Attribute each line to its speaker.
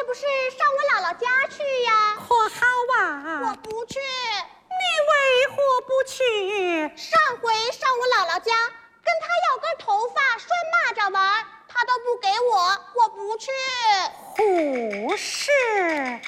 Speaker 1: 不是上我姥姥家去呀？
Speaker 2: 可好啊？
Speaker 1: 我不去。
Speaker 2: 你为何不去？
Speaker 1: 上回上我姥姥家，跟她要根头发拴蚂蚱玩，她都不给我，我不去。
Speaker 2: 胡事！